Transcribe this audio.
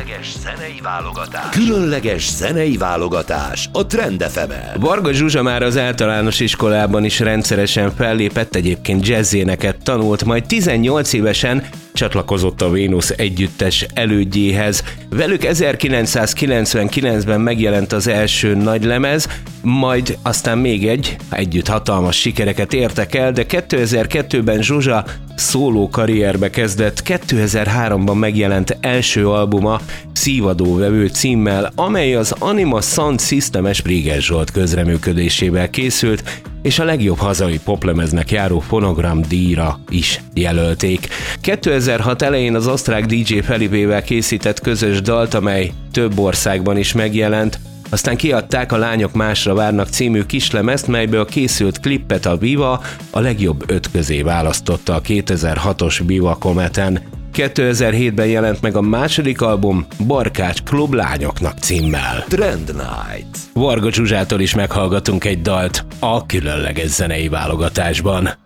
Különleges zenei válogatás a Trend FM-en. Varga Zsuzsa már az általános iskolában is rendszeresen fellépett, egyébként jazzéneket tanult, majd 18 évesen csatlakozott a Vénusz együttes elődjéhez. Velük 1999-ben megjelent az első nagylemez, majd aztán még együtt hatalmas sikereket értek el, de 2002-ben Zsuzsa szóló karrierbe kezdett, 2003-ban megjelent első albuma Szívadóvevő címmel, amely az Anima Sound System-es Príges Zsolt közreműködésével készült, és a legjobb hazai poplemeznek járó Fonogram díjra is jelölték. 2006 elején az osztrák DJ Felipével készített közös dalt, amely több országban is megjelent, aztán kiadták a Lányok másra várnak című kislemezt, melyből készült klippet a Viva a legjobb 5 közé választotta a 2006-os Viva Cometen. 2007-ben jelent meg a második album Barkács Klub Lányoknak címmel. Trend Night. Varga Zsuzsától is meghallgatunk egy dalt a különleges zenei válogatásban.